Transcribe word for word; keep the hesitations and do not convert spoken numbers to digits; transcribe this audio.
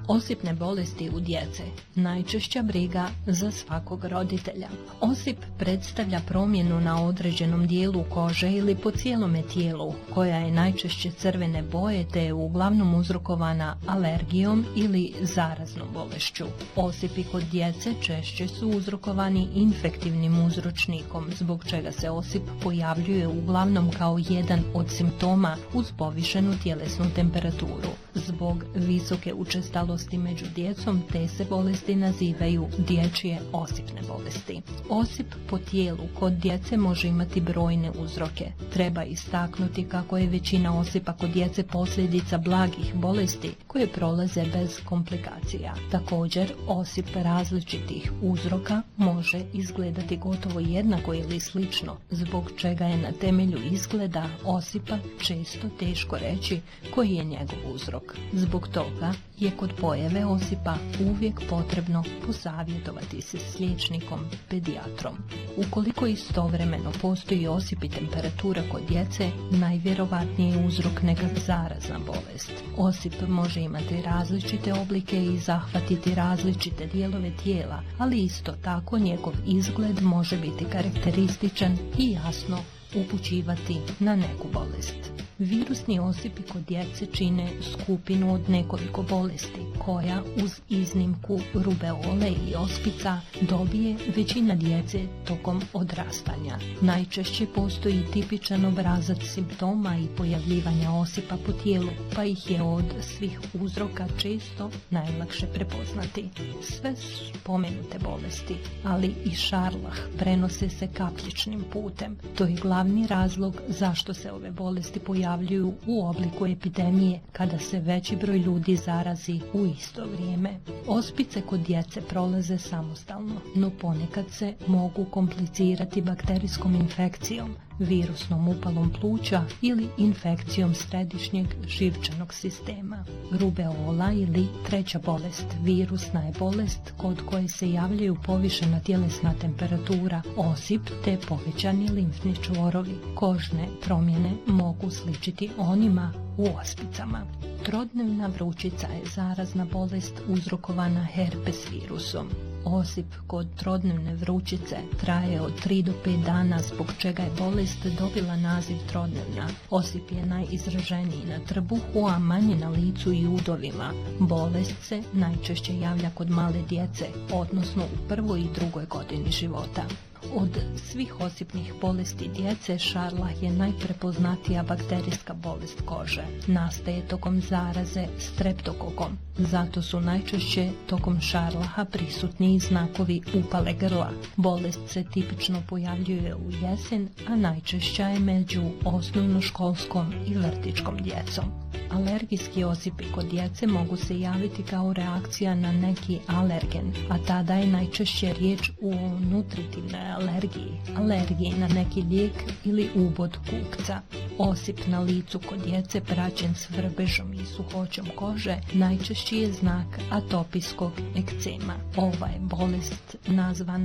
Osipne bolesti u djece, najčešća briga za svakog roditelja. Osip predstavlja promjenu na određenom dijelu kože ili po cijelome tijelu, koja je najčešće crvene boje te je uglavnom uzrokovana alergijom ili zaraznom bolešću. Osipi kod djece češće su uzrokovani infektivnim uzročnikom, zbog čega se osip pojavljuje uglavnom kao jedan od simptoma uz povišenu tjelesnu temperaturu. Zbog visoke učestalosti među djecom te se bolesti nazivaju dječje osipne bolesti. Osip po tijelu kod djece može imati brojne uzroke. Treba istaknuti kako je većina osipa kod djece posljedica blagih bolesti koje prolaze bez komplikacija. Također, osip različitih uzroka može izgledati gotovo jednako ili slično, zbog čega je na temelju izgleda osipa često teško reći koji je njegov uzrok. Zbog toga je kod pojave osipa uvijek potrebno posavjetovati se s liječnikom, pedijatrom. Ukoliko istovremeno postoji osip i temperatura kod djece, najvjerovatniji je uzrok neka zarazna bolest. Osip može imati različite oblike i zahvatiti različite dijelove tijela, ali isto tako njegov izgled može biti karakterističan i jasno upućivati na neku bolest. Virusni osipi kod djece čine skupinu od nekoliko bolesti, koja uz iznimku rubeole i ospica dobije većina djece tokom odrastanja. Najčešće postoji tipičan obrazac simptoma i pojavljivanja osipa po tijelu, pa ih je od svih uzroka često najlakše prepoznati. Sve spomenute bolesti, ali i šarlah, prenose se kapljičnim putem. To je glavni razlog zašto se ove bolesti pojavljaju javljuju u obliku epidemije kada se veći broj ljudi zarazi u isto vrijeme. Ospice kod djece prolaze samostalno, no ponekad se mogu komplicirati bakterijskom infekcijom, virusnom upalom pluća ili infekcijom središnjeg živčanog sistema. Rubeola ili treća bolest virusna je bolest kod koje se javljaju povišena tjelesna temperatura, osip te povećani limfni čvorovi. Kožne promjene mogu sličiti onima u ospicama. Trodnevna vrućica je zarazna bolest uzrokovana herpes virusom. Osip kod trodnevne vrućice traje od tri do pet dana, zbog čega je bolest dobila naziv trodnevna. Osip je najizraženiji na trbuhu, a manje na licu i udovima. Bolest se najčešće javlja kod male djece, odnosno u prvoj i drugoj godini života. Od svih osipnih bolesti djece, šarlah je najprepoznatija bakterijska bolest kože. Nastaje tokom zaraze streptokokom. Zato su najčešće tokom šarlaha prisutni i znakovi upale grla. Bolest se tipično pojavljuje u jesen, a najčešća je među osnovnoškolskom i vrtićkom djecom. Alergijski osipi kod djece mogu se javiti kao reakcija na neki alergen, a tada je najčešće riječ o nutritivnoj alergiji, alergiji na neki lijek ili ubod kukca. Osip na licu kod djece praćen s vrbežom i suhoćom kože najčešći je znak atopijskog ekcema. Ova je bolest nazvana